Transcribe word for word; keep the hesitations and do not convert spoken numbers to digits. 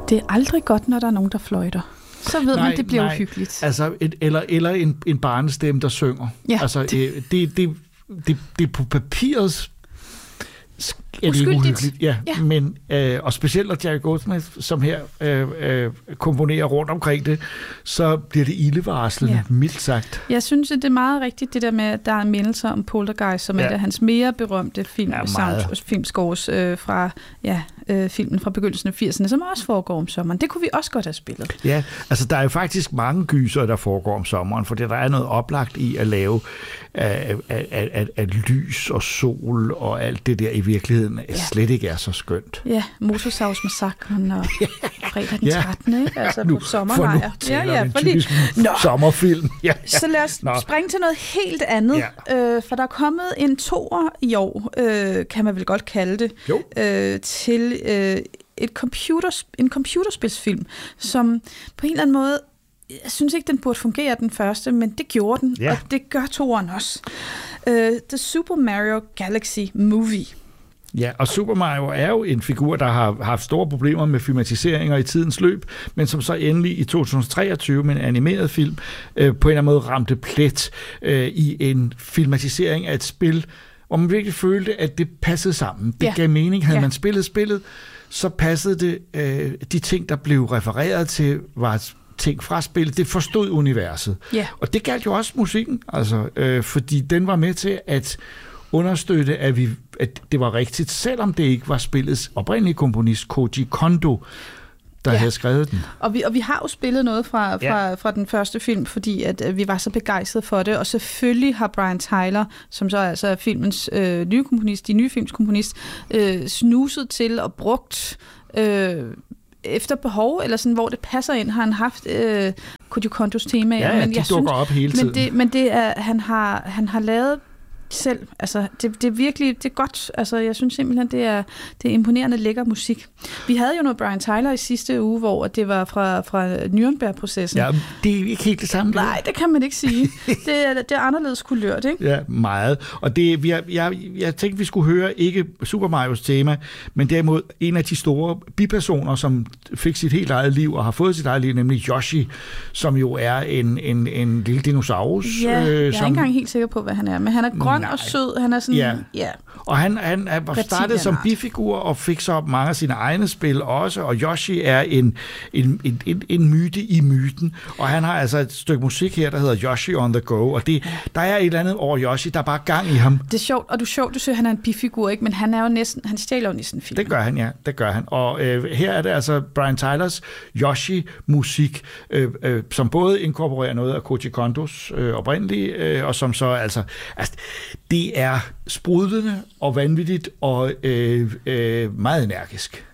Det er aldrig godt, når der er nogen, der fløjter. Så ved nej, man, det bliver nej. uhyggeligt. Altså, et, eller, eller en, en barnestemme, der synger. Ja. Altså, det, det, det, det, det er på papiret er det uhyggeligt. Ja, ja. Men, øh, og specielt når Jerry Goldsmith, som her øh, øh, komponerer rundt omkring det, så bliver det ildevarslende, ja. mildt sagt. Jeg synes, det er meget rigtigt, det der med, at der er mindelser om Poltergeist, som ja. er et af hans mere berømte film, ja, sound, filmscores øh, fra ja, øh, filmen fra begyndelsen af firserne, som også foregår om sommeren. Det kunne vi også godt have spillet. Ja, altså der er jo faktisk mange gyser, der foregår om sommeren, for der er noget oplagt i at lave af, af, af, af lys og sol og alt det der i virkeligheden ja. slet ikke er så skønt. Ja, Motorsavsmassakren og fredag den trettende Ikke? Altså nu, på sommerlejr. Ja, ja, fordi sommerfilm. Ja, ja. Så lad os Nå. springe til noget helt andet, ja. øh, for der er kommet en toer i år, øh, kan man vel godt kalde det, øh, til øh, et computer, en computerspilsfilm, som på en eller anden måde, jeg synes ikke, den burde fungere den første, men det gjorde den, ja. og det gør toeren også. Uh, The Super Mario Galaxy Movie. Ja, og Super Mario er jo en figur, der har haft store problemer med filmatiseringer i tidens løb, men som så endelig i to tusind treogtyve med en animeret film øh, på en eller anden måde ramte plet øh, i en filmatisering af et spil, hvor man virkelig følte, at det passede sammen. Det ja. gav mening. Havde ja. man spillet spillet, så passede det øh, de ting, der blev refereret til, var ting fra spillet. Det forstod universet. Ja. Og det galt jo også musikken, altså, øh, fordi den var med til at understøtte, at, vi, at det var rigtigt, selvom det ikke var spillets oprindelige komponist, Koji Kondo, der ja. havde skrevet den. Og vi, og vi har jo spillet noget fra, fra, ja. fra den første film, fordi at, at vi var så begejstrede for det, og selvfølgelig har Brian Tyler, som så altså er filmens øh, nye komponist, de nye films komponist, øh, snuset til og brugt øh, efter behov, eller sådan, hvor det passer ind, har han haft øh, Koji Kondos tema. Ja, ja, men de jeg dukker synes, op hele tiden. Men det, men det er, han har, han har lavet selv. Altså, det, det er virkelig, det er godt. Altså, jeg synes simpelthen, det er, det er imponerende lækker musik. Vi havde jo noget Brian Tyler i sidste uge, hvor det var fra, fra Nürnberg-processen. Ja, det er ikke helt det samme. Nej, det kan man ikke sige. Det er, det er anderledes kulørt, ikke? Ja, meget. Og det, vi har, jeg, jeg tænkte, vi skulle høre ikke Super Marios tema, men derimod en af de store bipersoner, som fik sit helt eget liv og har fået sit eget liv, nemlig Yoshi, som jo er en, en, en lille dinosaurus. Ja, øh, jeg er som, ikke engang helt sikker på, hvad han er, men han er grøn Nej. og sød. Han er sådan, ja. ja. Og han, han, han var startet som bifigur og fik så mange af sine egne spil også, og Yoshi er en, en, en, en, en myte i myten, og han har altså et stykke musik her, der hedder Yoshi on the Go, og det, der er et eller andet over Yoshi, der er bare gang i ham. Det er sjovt, og du er sjovt, du siger, han er en bifigur, ikke? Men han er jo næsten, han stjæler jo næsten film. Det gør han, ja, det gør han. Og øh, her er det altså Brian Tylers Yoshi-musik, øh, øh, som både inkorporerer noget af Koji Kondos øh, oprindelige, øh, og som så altså, altså det er sprudlende og vanvittigt og øh, øh, meget energisk.